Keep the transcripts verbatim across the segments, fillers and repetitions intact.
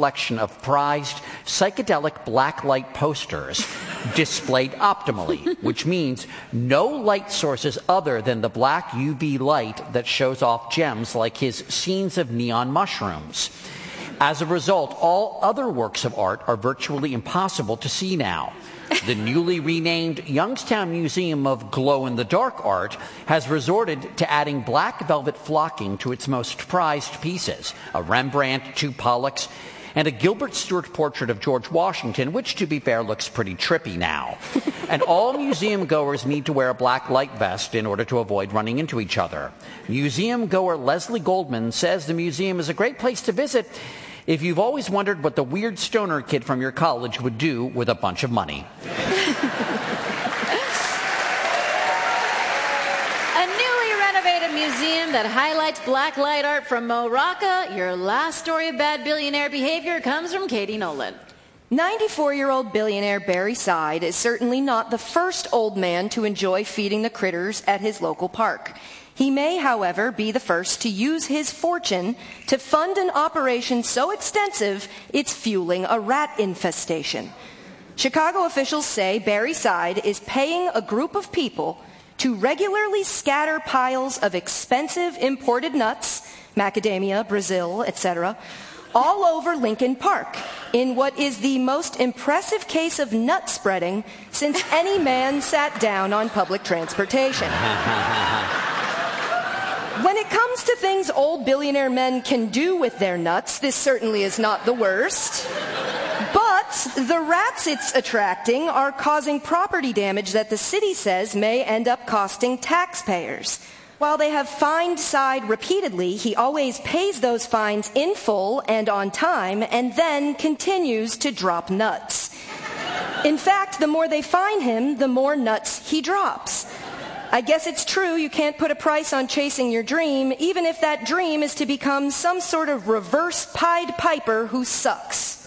collection of prized psychedelic black light posters displayed optimally, which means no light sources other than the black U V light that shows off gems like his scenes of neon mushrooms. As a result, all other works of art are virtually impossible to see now. The newly renamed Youngstown Museum of Glow-in-the-Dark Art has resorted to adding black velvet flocking to its most prized pieces, a Rembrandt, two Pollocks, and a Gilbert Stuart portrait of George Washington, which, to be fair, looks pretty trippy now. And all museum goers need to wear a black light vest in order to avoid running into each other. Museum goer Leslie Goldman says the museum is a great place to visit if you've always wondered what the weird stoner kid from your college would do with a bunch of money. A newly renovated museum that highlights black light art from Mo Rocca. Your last story of bad billionaire behavior comes from Katie Nolan. ninety-four-year-old billionaire Barry Side is certainly not the first old man to enjoy feeding the critters at his local park. He may, however, be the first to use his fortune to fund an operation so extensive it's fueling a rat infestation. Chicago officials say Barry Side is paying a group of people to regularly scatter piles of expensive imported nuts, macadamia, Brazil, et cetera, all over Lincoln Park in what is the most impressive case of nut spreading since any man sat down on public transportation. When it comes to things old billionaire men can do with their nuts, this certainly is not the worst. But the rats it's attracting are causing property damage that the city says may end up costing taxpayers. While they have fined Side repeatedly, he always pays those fines in full and on time, and then continues to drop nuts. In fact, the more they fine him, the more nuts he drops. I guess it's true you can't put a price on chasing your dream, even if that dream is to become some sort of reverse Pied Piper who sucks.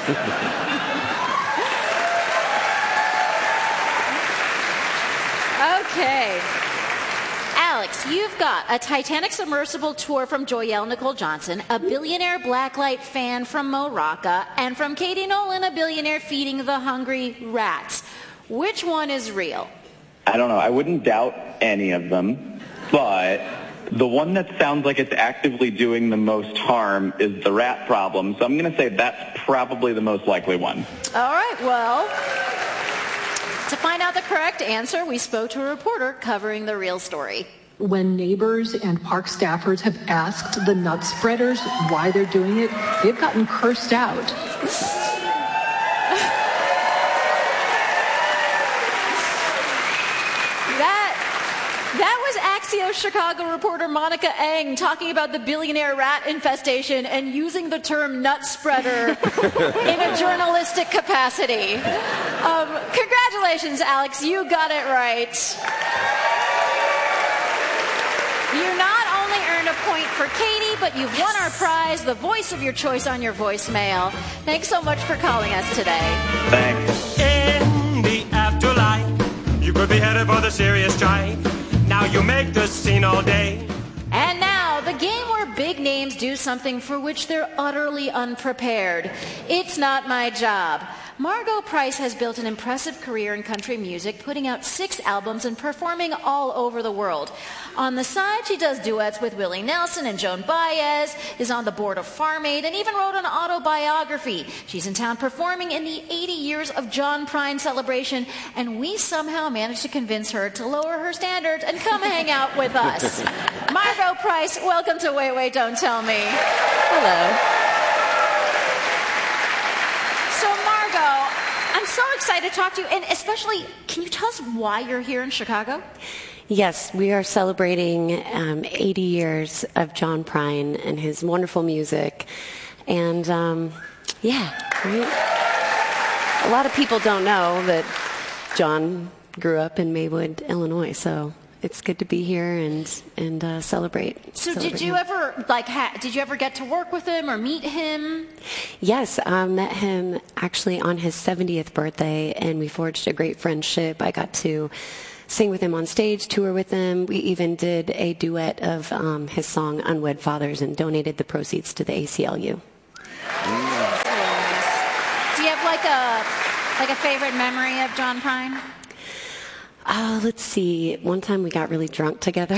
Okay. Alex, you've got a Titanic submersible tour from Joyelle Nicole Johnson, a billionaire blacklight fan from Mo Rocca, and from Katie Nolan, a billionaire feeding the hungry rats. Which one is real? I don't know. I wouldn't doubt any of them, but the one that sounds like it's actively doing the most harm is the rat problem. So I'm going to say that's probably the most likely one. All right, well, to find out the correct answer, we spoke to a reporter covering the real story. When neighbors and park staffers have asked the nut spreaders why they're doing it, they've gotten cursed out. Axios Chicago reporter Monica Eng talking about the billionaire rat infestation and using the term nut spreader in a journalistic capacity. Um, congratulations, Alex. You got it right. You not only earned a point for Katie, but you've won our prize, the voice of your choice on your voicemail. Thanks so much for calling us today. Thanks. In the afterlife, you could be headed for the serious strife. Now you make the scene all day. And now, the game where big names do something for which they're utterly unprepared. It's Not My Job. Margot Price has built an impressive career in country music, putting out six albums and performing all over the world. On the side, she does duets with Willie Nelson and Joan Baez, is on the board of Farm Aid, and even wrote an autobiography. She's in town performing in the eighty years of John Prine celebration, and we somehow managed to convince her to lower her standards and come hang out with us. Margot Price, welcome to Wait, Wait, Don't Tell Me. Hello. I'm so excited to talk to you, and especially, can you tell us why you're here in Chicago? Yes, we are celebrating um, eighty years of John Prine and his wonderful music, and um, yeah, right? A lot of people don't know that John grew up in Maywood, Illinois, so it's good to be here and and uh, celebrate. So, celebrate did you him. ever like? Ha- did you ever get to work with him or meet him? Yes, I met him actually on his seventieth birthday, and we forged a great friendship. I got to sing with him on stage, tour with him. We even did a duet of um, his song "Unwed Fathers" and donated the proceeds to the A C L U. Mm. like a like a favorite memory of John Prine? Uh, let's see. One time we got really drunk together.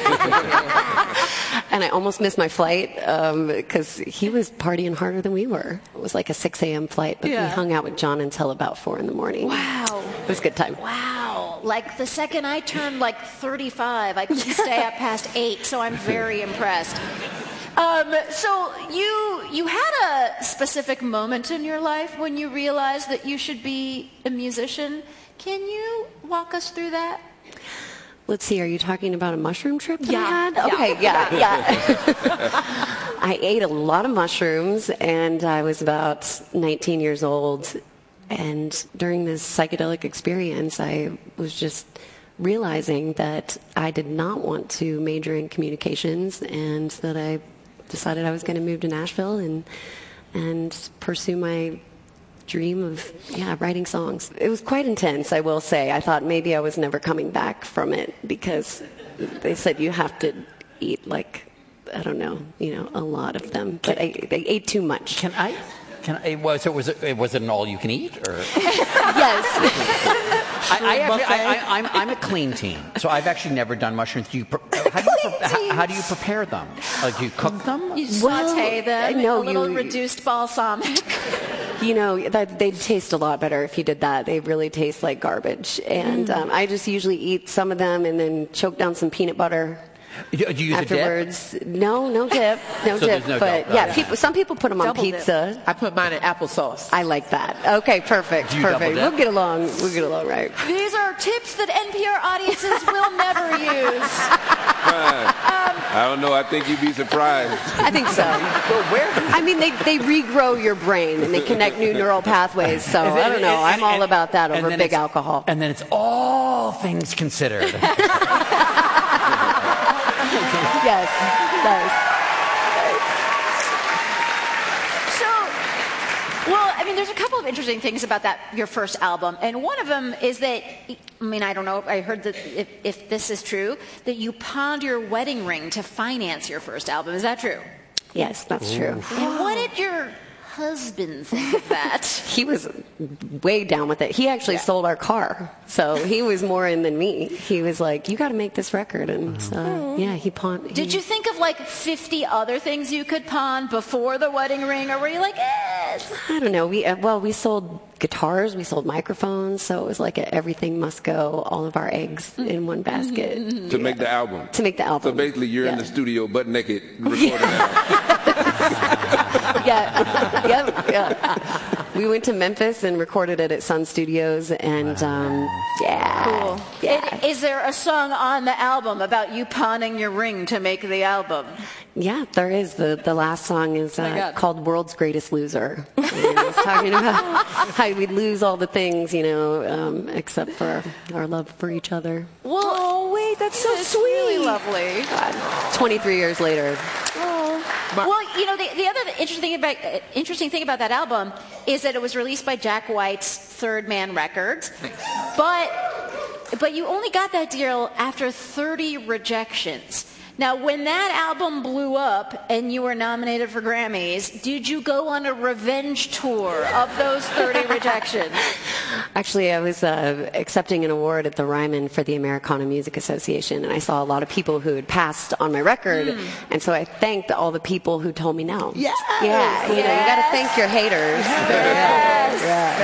And I almost missed my flight because um, he was partying harder than we were. It was like a six a.m. flight, but yeah. we hung out with John until about four in the morning. Wow. It was a good time. Wow. Like the second I turned like thirty-five, I couldn't stay up past eight, so I'm very impressed. Um, so you you had a specific moment in your life when you realized that you should be a musician. Can you walk us through that? Let's see, are you talking about a mushroom trip that yeah. I had? Okay, yeah, yeah. I ate a lot of mushrooms, and I was about nineteen years old. And during this psychedelic experience, I was just realizing that I did not want to major in communications, and that I decided I was going to move to Nashville and and pursue my dream of yeah writing songs. It was quite intense, I will say. I thought maybe I was never coming back from it because they said you have to eat like I don't know, you know, a lot of them. But I, I ate too much. Can I? Can I? Was it was it was it an all you can eat or? Yes. I, I actually, I, I, I'm I'm a clean teen, so I've actually never done mushrooms. Do you? How do you, how, how do you prepare them? Like, do you cook them? You saute well, them. No, a little you, reduced balsamic. You know, that, they'd taste a lot better if you did that. They really taste like garbage. And mm. um, I just usually eat some of them and then choke down some peanut butter. Do you use afterwards? A dip? No, no dip, no so dip. No but dip. yeah, Oh, people, some people put them double on pizza. Dip. I put mine in applesauce. I like that. Okay, perfect, Do you perfect. double dip? We'll get along. We'll get along, right? These are tips that N P R audiences will never use. um, I don't know. I think you'd be surprised. I think so. Well, where? I mean, they, they regrow your brain and they connect new neural pathways. So I don't know. I'm all about that over big alcohol. And then it's all things considered. Yes, nice. So, well, I mean, there's a couple of interesting things about that, your first album. And one of them is that, I mean, I don't know, I heard that if, if this is true, that you pawned your wedding ring to finance your first album. Is that true? Yes, that's Ooh. true. And what did your husband think of that? He was way down with it. He actually yeah. sold our car, so he was more in than me. He was like, "You got to make this record," and so mm-hmm. yeah, he pawned. He... Did you think of like fifty other things you could pawn before the wedding ring, or were you like, eh? I don't know. We uh, well, we sold guitars, we sold microphones, so it was like a, everything must go, all of our eggs in one basket mm-hmm. to yeah. make the album. To make the album. So basically, you're yeah. in the studio butt naked recording yeah. yeah. Yep. Yeah. We went to Memphis and recorded it at Sun Studios, and um, yeah. Cool. Yeah. It, is there a song on the album about you pawning your ring to make the album? Yeah, there is. The the last song is uh, oh called World's Greatest Loser. And it's talking about how we lose all the things, you know, um, except for our love for each other. Well, oh, wait, that's so sweet. Really lovely. God, twenty-three years later. Oh. Well, you know, the, the other interesting thing, about, uh, interesting thing about that album is that it was released by Jack White's Third Man Records. But, but you only got that deal after thirty rejections. Now, when that album blew up and you were nominated for Grammys, did you go on a revenge tour of those thirty rejections? Actually, I was uh, accepting an award at the Ryman for the Americana Music Association, and I saw a lot of people who had passed on my record, mm. and so I thanked all the people who told me no. Yes. Yeah, yes. you know, you got to thank your haters. Yes.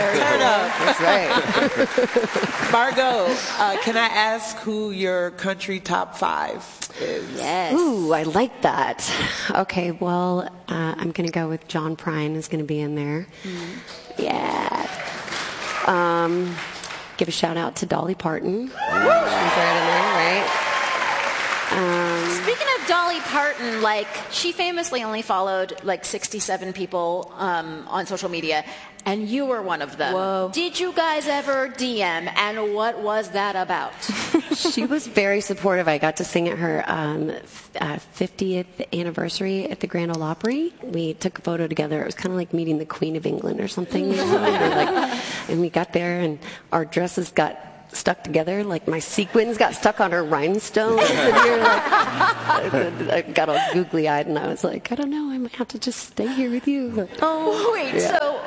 Yeah. Turn up. That's right. Margot, uh, can I ask who your country top five is? Yes. Ooh, I like that. Okay, well, uh, I'm going to go with John Prine is going to be in there. Mm. Yeah. Um, give a shout out to Dolly Parton. She's right in there, right? Um, Speaking of Dolly Parton, like, she famously only followed like sixty-seven people um, on social media, and you were one of them. Whoa. Did you guys ever D M, and what was that about? She was very supportive. I got to sing at her um, uh, fiftieth anniversary at the Grand Ole Opry. We took a photo together. It was kind of like meeting the Queen of England or something. You know? and, like, and we got there, and our dresses got stuck together, like my sequins got stuck on her rhinestones. And you're like, I got all googly eyed, and I was like, I don't know, I might have to just stay here with you. Oh, wait, yeah. so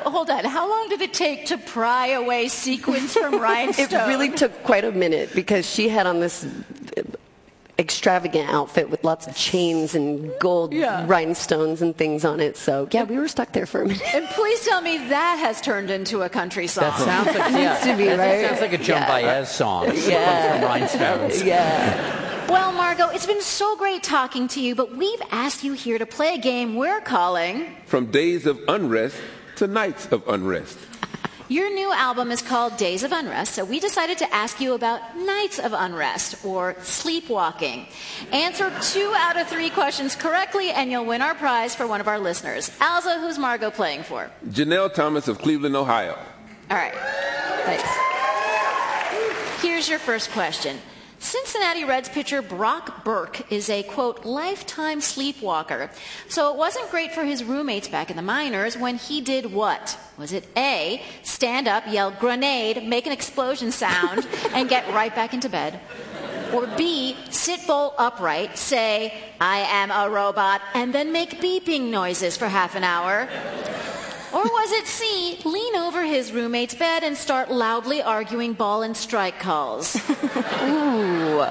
hold on. How long did it take to pry away sequins from rhinestones? It really took quite a minute because she had on this extravagant outfit with lots of chains and gold yeah. rhinestones and things on it. So, yeah, we were stuck there for a minute. And please tell me that has turned into a country song. That sounds like, yeah, to be, that right? sounds like a Joan yeah. Baez song. Yeah. From rhinestones. Yeah. Well, Margot, it's been so great talking to you, but we've asked you here to play a game we're calling From Days of Unrest to Nights of Unrest. Your new album is called Days of Unrest, so we decided to ask you about nights of unrest or sleepwalking. Answer two out of three questions correctly, and you'll win our prize for one of our listeners. Alza, who's Margot playing for? Janelle Thomas of Cleveland, Ohio. All right. Thanks. Here's your first question. Cincinnati Reds pitcher Brock Burke is a, quote, lifetime sleepwalker. So it wasn't great for his roommates back in the minors when he did what? Was it A, stand up, yell grenade, make an explosion sound, and get right back into bed? Or B, sit bolt upright, say, I am a robot, and then make beeping noises for half an hour? Or was it C, lean over his roommate's bed and start loudly arguing ball and strike calls? Ooh.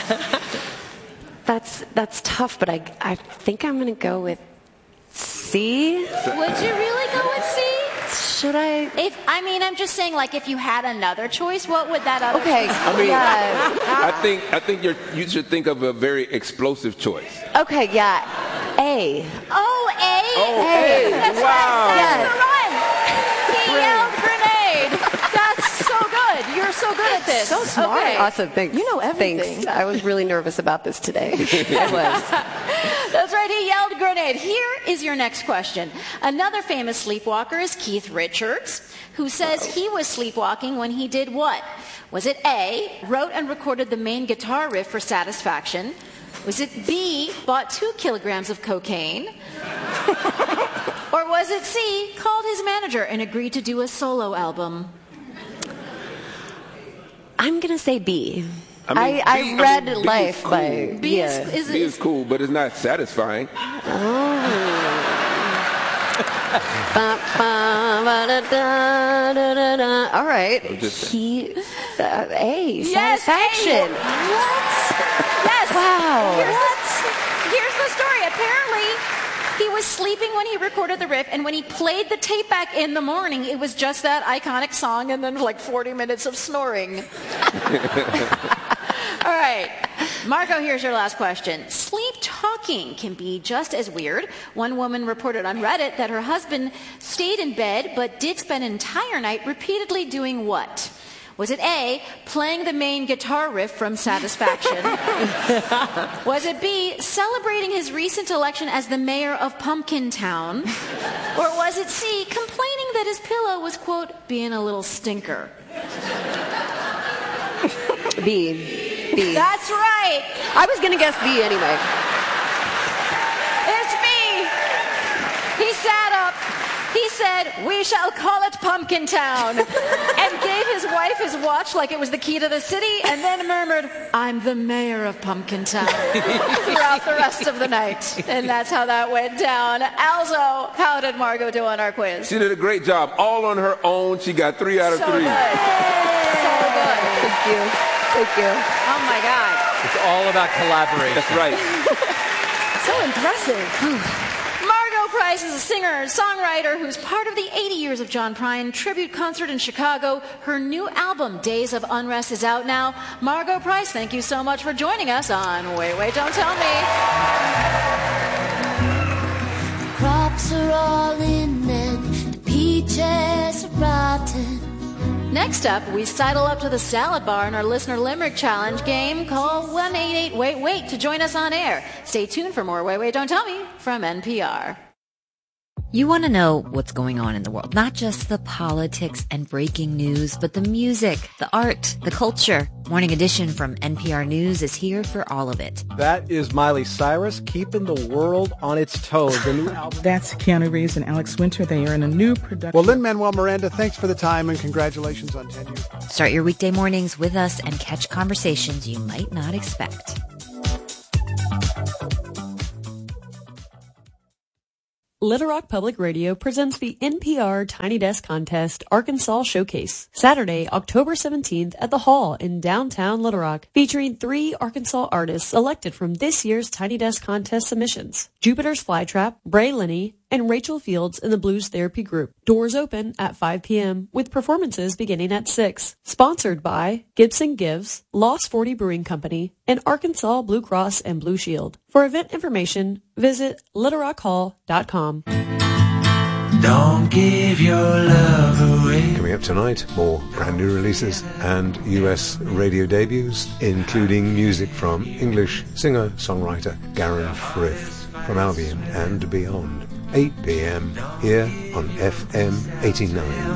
That's that's tough, but I, I think I'm going to go with C. Would you really go with C? Should I? If I mean, I'm just saying, like, if you had another choice, what would that other okay. choice be? I mean, yeah. I think I think you're, you should think of a very explosive choice. Okay, yeah. A. Oh, A? Oh, A. A. That's Wow. right. That's the one. He yelled grenade. That's so good. You're so good at this. So smart. Okay. Awesome. Thanks. You know everything. Thanks. I was really nervous about this today. I was. That's right. He yelled grenade. Here is your next question. Another famous sleepwalker is Keith Richards, who says he was sleepwalking when he did what? Was it A, wrote and recorded the main guitar riff for Satisfaction? Was it B, bought two kilograms of cocaine? Or was it C, called his manager and agreed to do a solo album? I'm going to say B. I, mean, I, B, I read I mean, Life cool. by... B yeah. is, is, B is cool, but it's not satisfying. Oh. Ba, ba, ba, da, da, da, da, da. All right. He, uh, A, yes, Satisfaction. A. What? Yes. Wow. Here's the, here's the story. Apparently, he was sleeping when he recorded the riff, and when he played the tape back in the morning, it was just that iconic song and then like forty minutes of snoring. All right. Marco, here's your last question. Sleep talking can be just as weird. One woman reported on Reddit that her husband stayed in bed but did spend an entire night repeatedly doing what? Was it A, playing the main guitar riff from Satisfaction? Was it B, celebrating his recent election as the mayor of Pumpkin Town? Or was it C, complaining that his pillow was, quote, being a little stinker? B. B. That's right. I was going to guess B anyway. It's B. He sat up. He said, we shall call it Pumpkin Town, and gave his wife his watch like it was the key to the city, and then murmured, I'm the mayor of Pumpkin Town, throughout the rest of the night. And that's how that went down. Alzo, how did Margot do on our quiz? She did a great job. All on her own. She got three out of So three. good. So good. Thank you. Thank you. Oh, my God. It's all about collaboration. That's right. So impressive. Margot Price is a singer, songwriter who's part of the eighty years of John Prine tribute concert in Chicago. Her new album, Days of Unrest, is out now. Margot Price, thank you so much for joining us on Wait, Wait, Don't Tell Me. Crops are all in and the peaches are rotten. Next up, we sidle up to the salad bar in our listener limerick challenge game. Call one eight eight wait wait to join us on air. Stay tuned for more Wait, Wait, Don't Tell Me from N P R. You want to know what's going on in the world, not just the politics and breaking news, but the music, the art, the culture. Morning Edition from N P R News is here for all of it. That is Miley Cyrus, keeping the world on its toes. The new album. That's Keanu Reeves and Alex Winter. They are in a new production. Well, Lin-Manuel Miranda, thanks for the time and congratulations on ten years. Start your weekday mornings with us and catch conversations you might not expect. Little Rock Public Radio presents the N P R Tiny Desk Contest Arkansas Showcase, Saturday, October seventeenth at the Hall in downtown Little Rock, featuring three Arkansas artists selected from this year's Tiny Desk Contest submissions: Jupiter's Flytrap, Bray Linney, and Rachel Fields in the Blues Therapy Group. Doors open at five p.m. with performances beginning at six. Sponsored by Gibson Gives, Lost forty Brewing Company, and Arkansas Blue Cross and Blue Shield. For event information, visit little rock hall dot com. Don't give your love away. Coming up tonight, more brand new releases and U S radio debuts, including music from English singer-songwriter Garen Frith from Albion and beyond. eight p.m. here on F M eighty-nine.